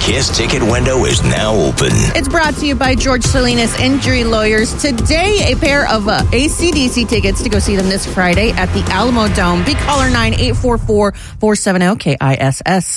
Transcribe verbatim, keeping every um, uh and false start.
KISS ticket window is now open. It's brought to you by George Salinas Injury Lawyers. Today, a pair of uh, A C D C tickets to go see them this Friday at the Alamo Dome. Be caller nine eight four four, four seven zero, K I S S.